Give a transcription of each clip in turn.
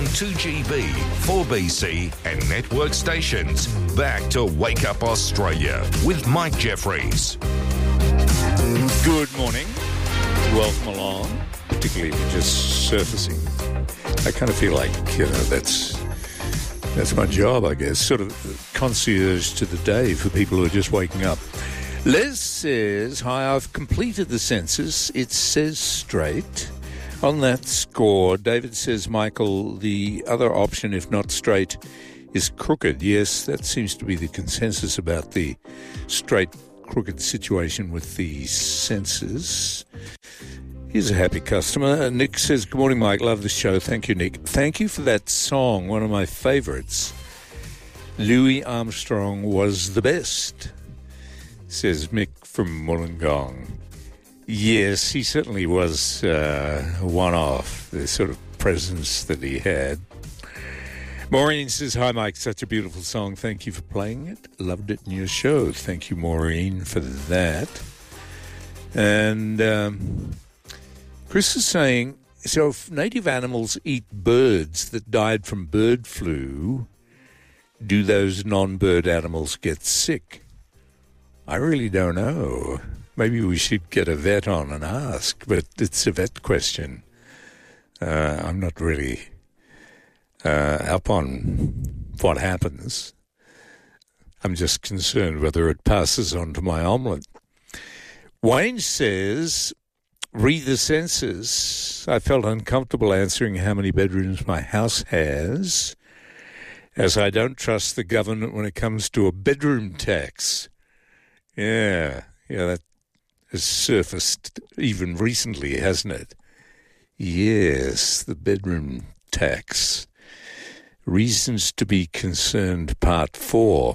2GB, 4BC and network stations. Back to Wake Up Australia with Mike Jeffries. Good morning. Welcome along, particularly if you're just surfacing. I kind of feel like that's my job, I guess, sort of concierge to the day for people who are just waking up. Les says, hi, I've completed the census. It says straight. On that score, David says, Michael, the other option, if not straight, is crooked. Yes, that seems to be the consensus about the straight crooked situation with the census. Here's a happy customer. Nick says, good morning, Mike. Love the show. Thank you, Nick. Thank you for that song, one of my favourites. Louis Armstrong was the best, says Mick from Wollongong. Yes, he certainly was one-off, the sort of presence that he had. Maureen says, hi, Mike, such a beautiful song. Thank you for playing it. Loved it in your show. Thank you, Maureen, for that. And Chris is saying, so if native animals eat birds that died from bird flu, do those non-bird animals get sick? I really don't know. Maybe we should get a vet on and ask, but it's a vet question. I'm not really up on what happens. I'm just concerned whether it passes on to my omelette. Wayne says, read the census. I felt uncomfortable answering how many bedrooms my house has, as I don't trust the government when it comes to a bedroom tax. Yeah, that has surfaced even recently, hasn't it? Yes, the bedroom tax. Reasons to be concerned, part 4.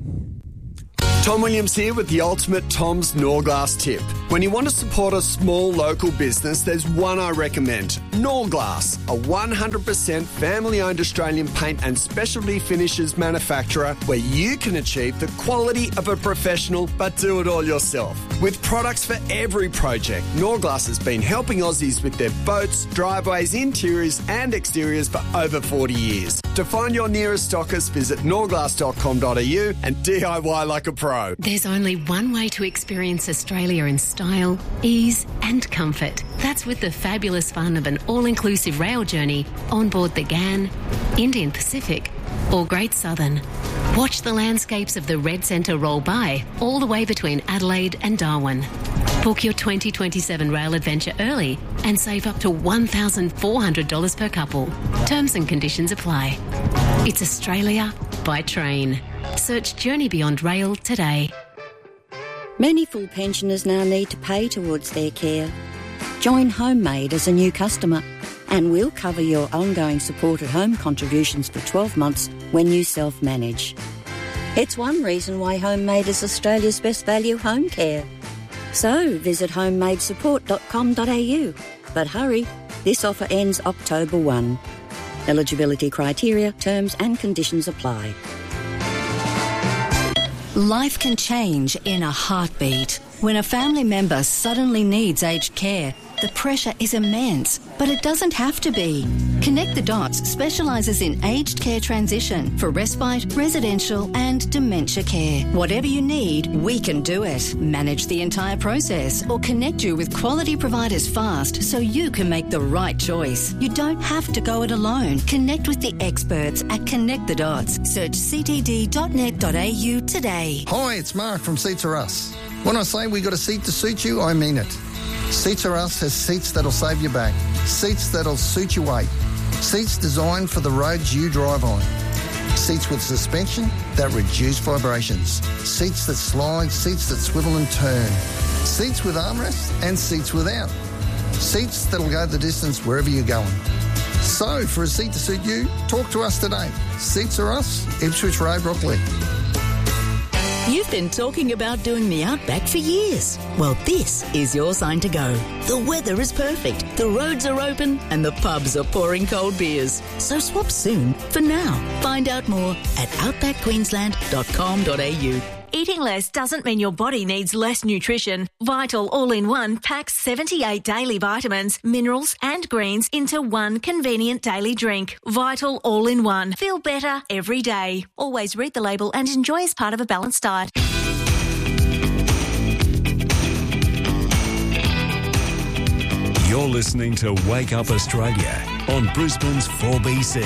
Tom Williams here with the ultimate Tom's Norglass tip. When you want to support a small local business, there's one I recommend. Norglass, a 100% family-owned Australian paint and specialty finishes manufacturer where you can achieve the quality of a professional but do it all yourself. With products for every project, Norglass has been helping Aussies with their boats, driveways, interiors and exteriors for over 40 years. To find your nearest stockist, visit norglass.com.au and DIY like a pro. There's only one way to experience Australia in style, ease and comfort. That's with the fabulous fun of an all-inclusive rail journey on board the GAN, Indian Pacific or Great Southern. Watch the landscapes of the Red Centre roll by all the way between Adelaide and Darwin. Book your 2027 rail adventure early and save up to $1,400 per couple. Terms and conditions apply. It's Australia by train. Search Journey Beyond Rail today. Many full pensioners now need to pay towards their care. Join Homemade as a new customer and we'll cover your ongoing support at home contributions for 12 months when you self-manage. It's one reason why Homemade is Australia's best value home care. So visit homemadesupport.com.au. But hurry, this offer ends October 1. Eligibility criteria, terms and conditions apply. Life can change in a heartbeat. When a family member suddenly needs aged care, the pressure is immense, but it doesn't have to be. Connect the Dots specialises in aged care transition for respite, residential and dementia care. Whatever you need, we can do it. Manage the entire process or connect you with quality providers fast so you can make the right choice. You don't have to go it alone. Connect with the experts at Connect the Dots. Search ctd.net.au today. Hi, it's Mark from Seats Are Us. When I say we got a seat to suit you, I mean it. Seats Are Us has seats that'll save your back, seats that'll suit your weight, seats designed for the roads you drive on, seats with suspension that reduce vibrations, seats that slide, seats that swivel and turn, seats with armrests and seats without, seats that'll go the distance wherever you're going. So, for a seat to suit you, talk to us today. Seats Are Us, Ipswich Road, Brooklyn. You've been talking about doing the Outback for years. Well, this is your sign to go. The weather is perfect, the roads are open, and the pubs are pouring cold beers. So swap soon for now. Find out more at outbackqueensland.com.au. Eating less doesn't mean your body needs less nutrition. Vital All-in-One packs 78 daily vitamins, minerals and greens into one convenient daily drink. Vital All-in-One. Feel better every day. Always read the label and enjoy as part of a balanced diet. You're listening to Wake Up Australia on Brisbane's 4BC.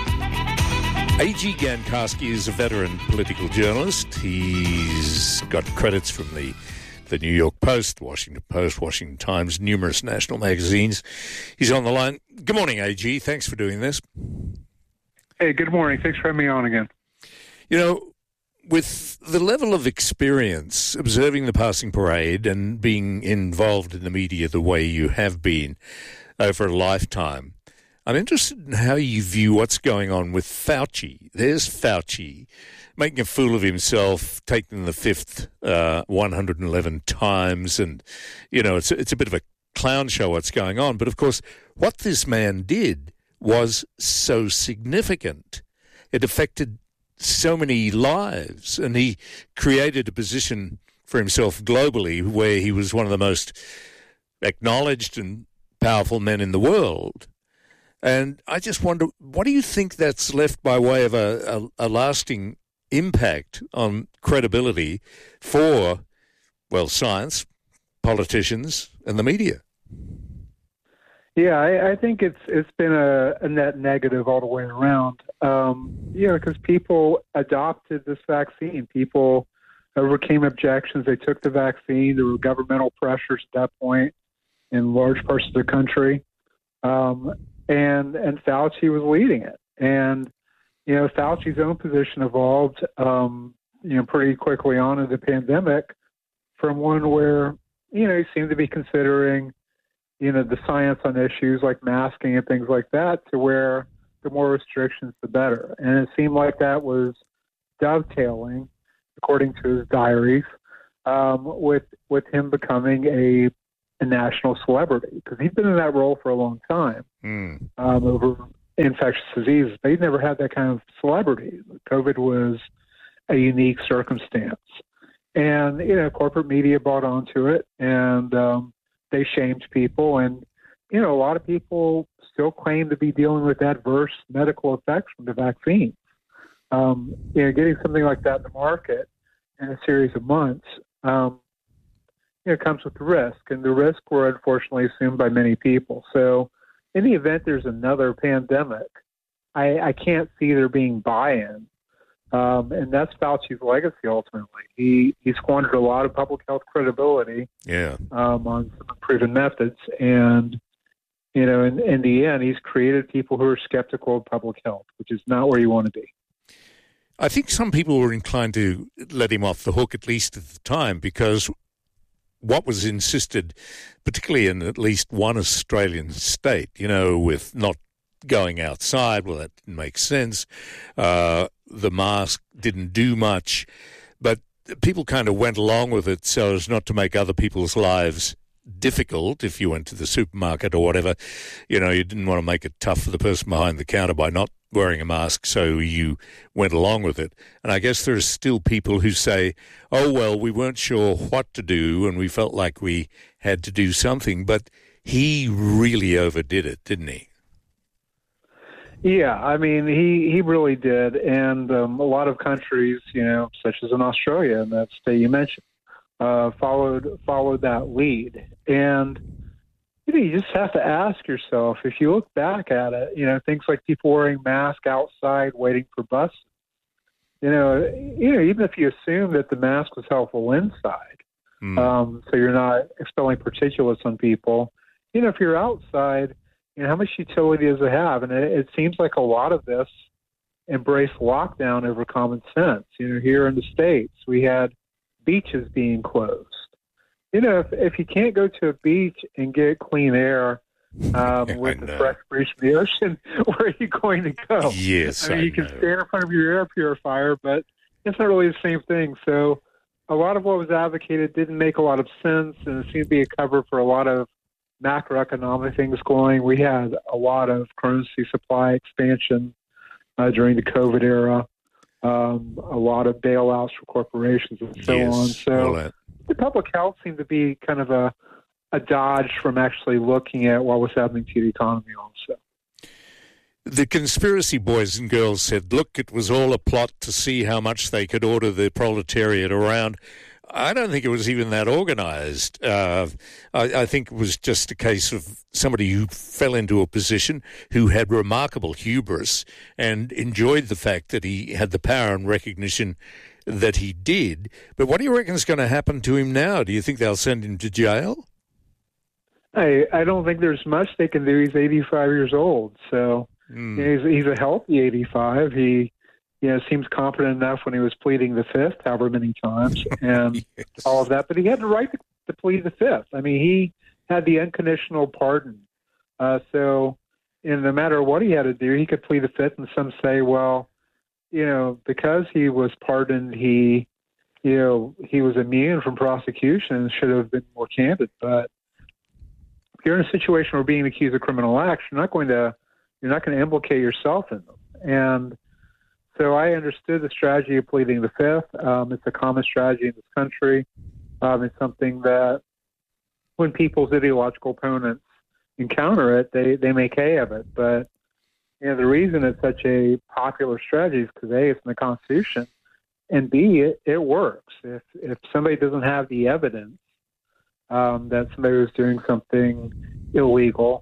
A.G. Gantarski is a veteran political journalist. He's got credits from the New York Post, Washington Post, Washington Times, numerous national magazines. He's on the line. Good morning, A.G. Thanks for doing this. Hey, good morning. Thanks for having me on again. You know, with the level of experience observing the passing parade and being involved in the media the way you have been over a lifetime, I'm interested in how you view what's going on with Fauci. There's Fauci making a fool of himself, taking the fifth 111 times, and, you know, it's a bit of a clown show what's going on. But, of course, what this man did was so significant. It affected so many lives, and he created a position for himself globally where he was one of the most acknowledged and powerful men in the world. And I just wonder, what do you think that's left by way of a lasting impact on credibility for, well, science, politicians, and the media? Yeah, I think it's been a net negative all the way around. Because people adopted this vaccine. People overcame objections. They took the vaccine. There were governmental pressures at that point in large parts of the country. And Fauci was leading it. And, you know, Fauci's own position evolved, pretty quickly on in the pandemic from one where, you know, he seemed to be considering, you know, the science on issues like masking and things like that to where the more restrictions, the better. And it seemed like that was dovetailing, according to his diaries, with him becoming a national celebrity, because he'd been in that role for a long time over infectious diseases. But he'd never had that kind of celebrity. COVID was a unique circumstance. And, you know, corporate media bought onto it, and they shamed people. And, you know, a lot of people still claim to be dealing with adverse medical effects from the vaccine. Getting something like that in the market in a series of months, comes with risk, and the risk were unfortunately assumed by many people. So in the event there's another pandemic, I can't see there being buy-in. And that's Fauci's legacy, ultimately. He squandered a lot of public health credibility on some proven methods. And, you know, in the end, he's created people who are skeptical of public health, which is not where you want to be. I think some people were inclined to let him off the hook, at least at the time, because what was insisted, particularly in at least one Australian state, you know, with not going outside, well, that didn't make sense. The mask didn't do much, but people kind of went along with it so as not to make other people's lives difficult. If you went to the supermarket or whatever, you know, you didn't want to make it tough for the person behind the counter by not wearing a mask, so you went along with it. And I guess there's still people who say, oh, well, we weren't sure what to do and we felt like we had to do something. But he really overdid it, didn't he? Yeah, I mean, he really did. And a lot of countries, you know, such as in Australia, and that state you mentioned, followed that lead. And you just have to ask yourself, if you look back at it, you know, things like people wearing masks outside waiting for buses, you know, even if you assume that the mask was helpful inside, so you're not expelling particulates on people, you know, if you're outside, you know, how much utility does it have? And it seems like a lot of this embraced lockdown over common sense. You know, here in the States, we had beaches being closed. You know, if you can't go to a beach and get clean air with the fresh breeze from the ocean, where are you going to go? Yes, I mean, you can stand in front of your air purifier, but it's not really the same thing. So a lot of what was advocated didn't make a lot of sense, and it seemed to be a cover for a lot of macroeconomic things going. We had a lot of currency supply expansion during the COVID era. a lot of bailouts for corporations and so on. So the public health seemed to be kind of a dodge from actually looking at what was happening to the economy also. The conspiracy boys and girls said, look, it was all a plot to see how much they could order the proletariat around. I don't think it was even that organised. I think it was just a case of somebody who fell into a position, who had remarkable hubris and enjoyed the fact that he had the power and recognition that he did. But what do you reckon is going to happen to him now? Do you think they'll send him to jail? I don't think there's much they can do. He's 85 years old, so he's a healthy 85. He seems competent enough when he was pleading the fifth, however many times, and all of that. But he had the right to plead the fifth. I mean, he had the unconditional pardon. So no matter what he had to do, he could plead the fifth. And some say, well, because he was pardoned, he was immune from prosecution and should have been more candid. But if you're in a situation where being accused of criminal acts, you're not going to implicate yourself in them. And so I understood the strategy of pleading the fifth. It's a common strategy in this country. It's something that when people's ideological opponents encounter it, they make hay of it. But the reason it's such a popular strategy is because A, it's in the Constitution, and B, it works. If somebody doesn't have the evidence that somebody was doing something illegal,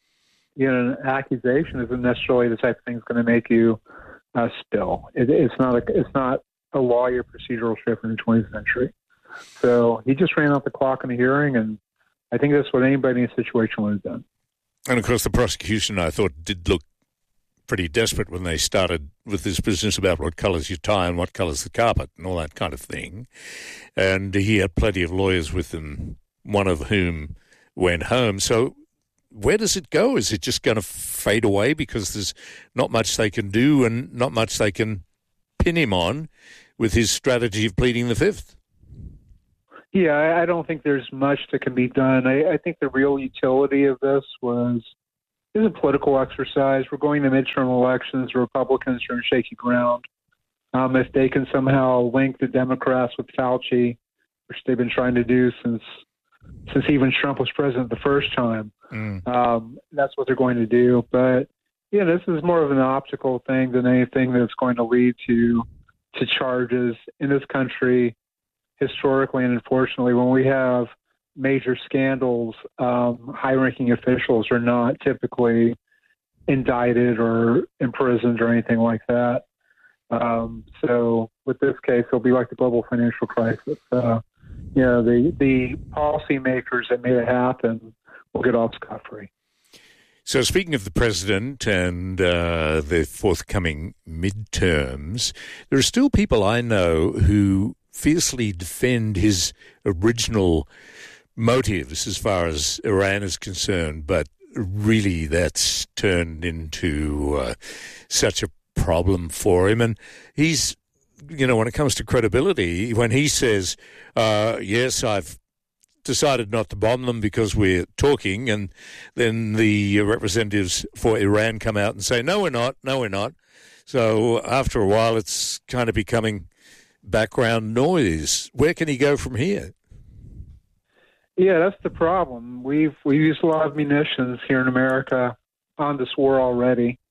an accusation isn't necessarily the type of thing that's going to make you spill. It's not a lawyer procedural shift in the 20th century. So he just ran out the clock in the hearing, and I think that's what anybody in a situation would have done. And of course, the prosecution, I thought, did look pretty desperate when they started with this business about what colours your tie and what colours the carpet and all that kind of thing. And he had plenty of lawyers with him, one of whom went home. So where does it go? Is it just going to fade away because there's not much they can do and not much they can pin him on with his strategy of pleading the fifth? Yeah, I don't think there's much that can be done. I think the real utility of this is a political exercise. We're going to midterm elections. The Republicans are in shaky ground. If they can somehow link the Democrats with Fauci, which they've been trying to do since even Trump was president the first time, that's what they're going to do. But this is more of an optical thing than anything that's going to lead to charges in this country. Historically and unfortunately, when we have major scandals, high-ranking officials are not typically indicted or imprisoned or anything like that. So with this case, it'll be like the global financial crisis. The policymakers that made it happen will get off scot-free. So speaking of the president and the forthcoming midterms, there are still people I know who fiercely defend his original motives as far as Iran is concerned, but really that's turned into such a problem for him. And he's, when it comes to credibility, when he says, yes, I've decided not to bomb them because we're talking, and then the representatives for Iran come out and say, no, we're not. So after a while, it's kind of becoming background noise. Where can he go from here? Yeah, that's the problem. We've used a lot of munitions here in America on this war already.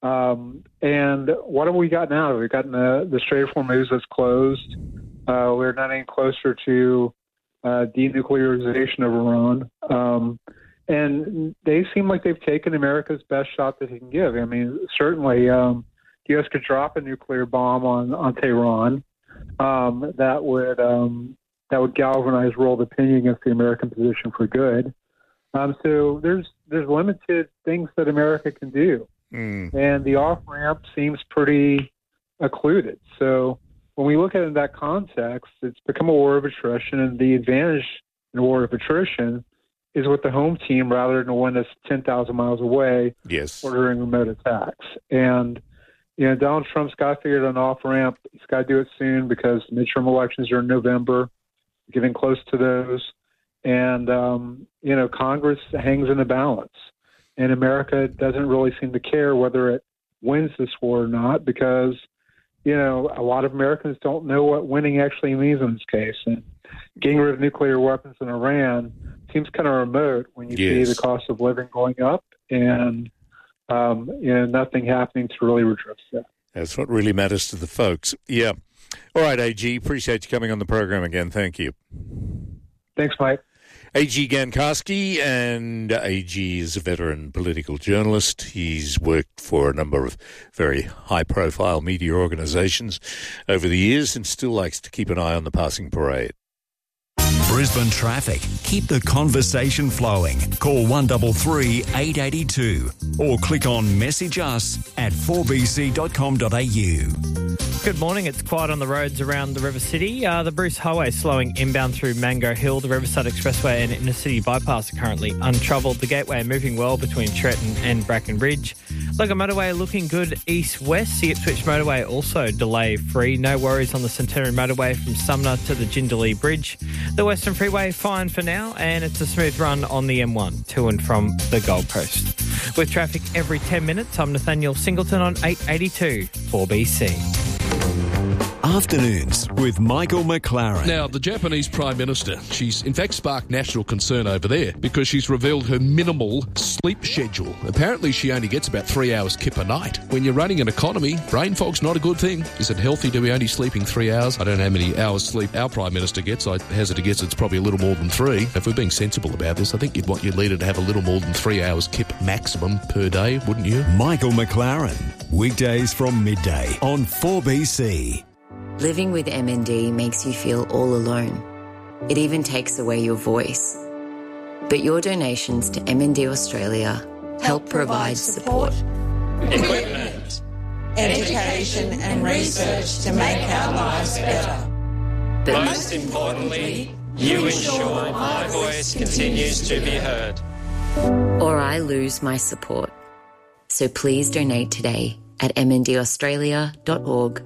And what have we gotten out of it? We've gotten the Strait of Hormuz that's closed. We're not any closer to denuclearization of Iran. And they seem like they've taken America's best shot that he can give. I mean, certainly the U.S. could drop a nuclear bomb on Tehran. That would galvanize world opinion against the American position for good. So there's limited things that America can do, and the off ramp seems pretty occluded. So when we look at it in that context, it's become a war of attrition, and the advantage in a war of attrition is with the home team rather than one that's 10,000 miles away, ordering remote attacks. And Donald Trump's got to figure out an off-ramp. He's got to do it soon because midterm elections are in November, getting close to those. And, Congress hangs in the balance. And America doesn't really seem to care whether it wins this war or not because, a lot of Americans don't know what winning actually means in this case. And getting rid of nuclear weapons in Iran seems kind of remote when you see the cost of living going up and nothing happening to really redress that. That's what really matters to the folks. Yeah. All right, AG, appreciate you coming on the program again. Thank you. Thanks, Mike. A.G. Gankarski, and A.G. is a veteran political journalist. He's worked for a number of very high-profile media organisations over the years and still likes to keep an eye on the passing parade. Brisbane traffic. Keep the conversation flowing. Call 133 882 or click on message us at 4bc.com.au. Good morning. It's quiet on the roads around the River City. The Bruce Highway slowing inbound through Mango Hill. The Riverside Expressway and Inner City Bypass are currently untroubled. The Gateway moving well between Tretton and Bracken Ridge. Logan Motorway looking good east-west. The Ipswich Motorway also delay-free. No worries on the Centenary Motorway from Sumner to the Jindalee Bridge. The Western Freeway fine for now, and it's a smooth run on the M1 to and from the Gold Coast. With traffic every 10 minutes, I'm Nathaniel Singleton on 882 4BC. Afternoons with Michael McLaren. Now, the Japanese Prime Minister, she's in fact sparked national concern over there because she's revealed her minimal sleep schedule. Apparently, she only gets about 3 hours kip a night. When you're running an economy, brain fog's not a good thing. Is it healthy to be only sleeping 3 hours? I don't know how many hours sleep our Prime Minister gets. I hazard a guess it's probably a little more than 3. If we're being sensible about this, I think you'd want your leader to have a little more than 3 hours kip maximum per day, wouldn't you? Michael McLaren, weekdays from midday on 4BC. Living with MND makes you feel all alone. It even takes away your voice. But your donations to MND Australia help provide support, equipment, education and research to make our lives better. But most importantly, you ensure my voice continues to be heard. Or I lose my support. So please donate today at mndaustralia.org.au.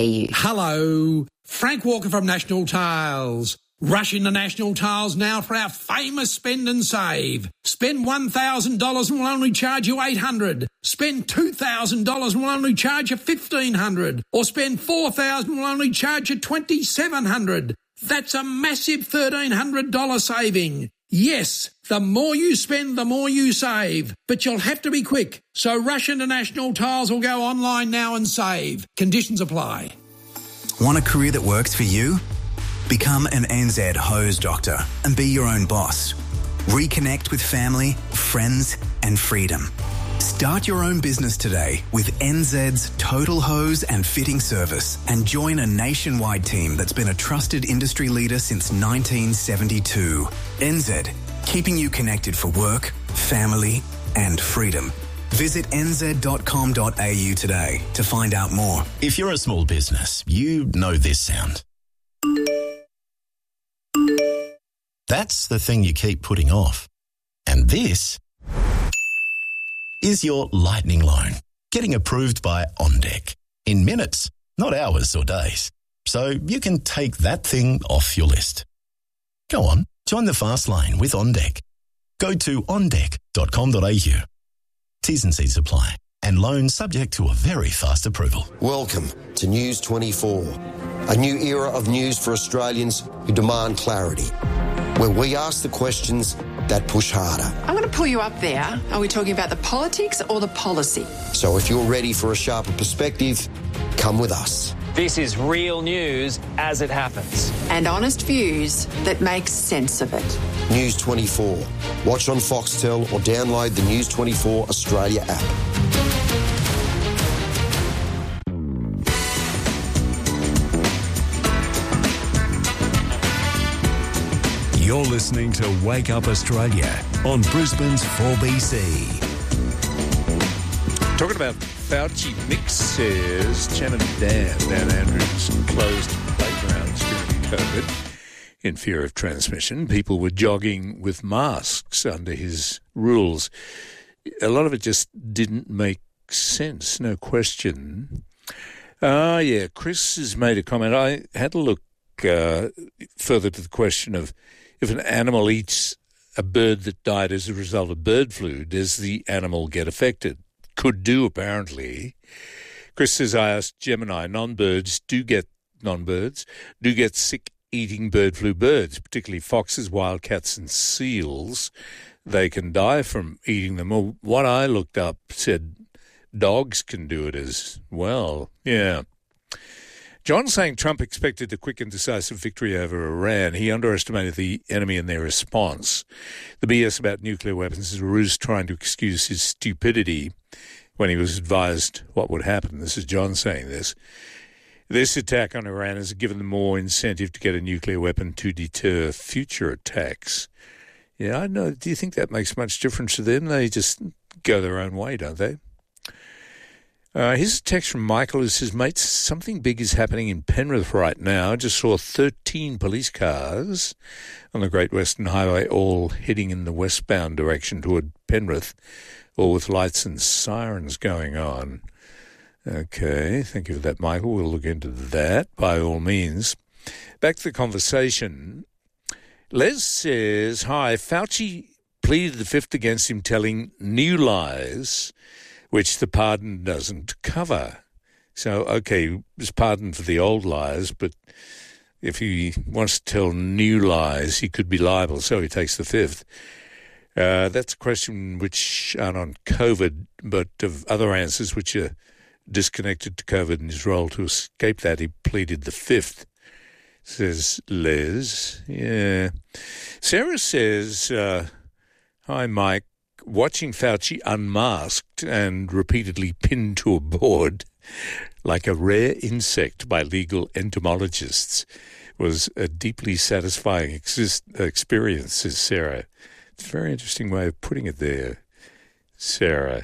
Hello, Frank Walker from National Tiles. Rush into National Tiles now for our famous spend and save. Spend $1,000 and we'll only charge you $800. Spend $2,000 and we'll only charge you $1,500. Or spend $4,000 and we'll only charge you $2,700. That's a massive $1,300 saving. Yes, the more you spend, the more you save. But you'll have to be quick. So rush into National Tiles or go online now and save. Conditions apply. Want a career that works for you? Become an NZ hose doctor and be your own boss. Reconnect with family, friends and freedom. Start your own business today with NZ's Total Hose and Fitting Service and join a nationwide team that's been a trusted industry leader since 1972. NZ, keeping you connected for work, family and freedom. Visit nz.com.au today to find out more. If you're a small business, you know this sound. That's the thing you keep putting off. And this is your lightning loan, getting approved by OnDeck in minutes, not hours or days. So you can take that thing off your list. Go on, join the fast lane with OnDeck. Go to ondeck.com.au. T's and C's apply, and loans subject to a very fast approval. Welcome to News 24, a new era of news for Australians who demand clarity, where we ask the questions that push harder. I'm going to pull you up there. Are we talking about the politics or the policy? So if you're ready for a sharper perspective, come with us. This is real news as it happens. And honest views that make sense of it. News 24. Watch on Foxtel or download the News 24 Australia app. You're listening to Wake Up Australia on Brisbane's 4BC. Talking about Fauci mixers, Chairman Dan Andrews closed playgrounds during COVID in fear of transmission. People were jogging with masks under his rules. A lot of it just didn't make sense, no question. Chris has made a comment. I had to look further to the question of if an animal eats a bird that died as a result of bird flu, does the animal get affected? Could do, apparently. Chris says, I asked Gemini, non-birds do get sick eating bird flu birds, particularly foxes, wildcats and seals. They can die from eating them. Well, what I looked up said dogs can do it as well. Yeah. John saying Trump expected a quick and decisive victory over Iran. He underestimated the enemy and their response. The BS about nuclear weapons is a ruse trying to excuse his stupidity when he was advised what would happen. This is John saying this. This attack on Iran has given them more incentive to get a nuclear weapon to deter future attacks. Yeah, I know. Do you think that makes much difference to them? They just go their own way, don't they? Here's a text from Michael who says, mates, something big is happening in Penrith right now. I just saw 13 police cars on the Great Western Highway, all heading in the westbound direction toward Penrith, all with lights and sirens going on. Okay, thank you for that, Michael. We'll look into that by all means. Back to the conversation. Les says, hi, Fauci pleaded the fifth against him telling new lies which the pardon doesn't cover. So, okay, he was pardoned for the old lies, but if he wants to tell new lies, he could be liable, so he takes the fifth. That's a question which aren't on COVID, but of other answers which are disconnected to COVID and his role to escape that, he pleaded the fifth, says Les. Yeah. Sarah says, hi, Mike. Watching Fauci unmasked and repeatedly pinned to a board like a rare insect by legal entomologists was a deeply satisfying experience, says Sarah. It's a very interesting way of putting it there, Sarah.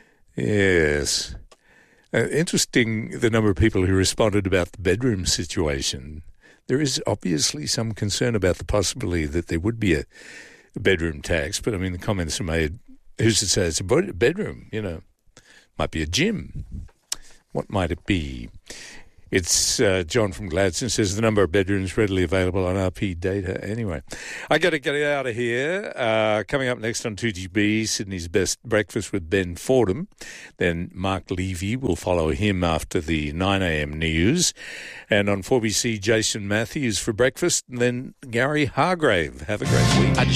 Yes. Interesting the number of people who responded about the bedroom situation. There is obviously some concern about the possibility that there would be a bedroom tax, but I mean the comments are made, who's to say it's a bedroom, you know, might be a gym. What might it be? It's John from Gladstone says the number of bedrooms readily available on RP data. Anyway, I got to get out of here. Coming up next on 2GB, Sydney's Best Breakfast with Ben Fordham. Then Mark Levy will follow him after the 9am news. And on 4BC, Jason Matthews for breakfast. And then Gary Hargrave. Have a great week.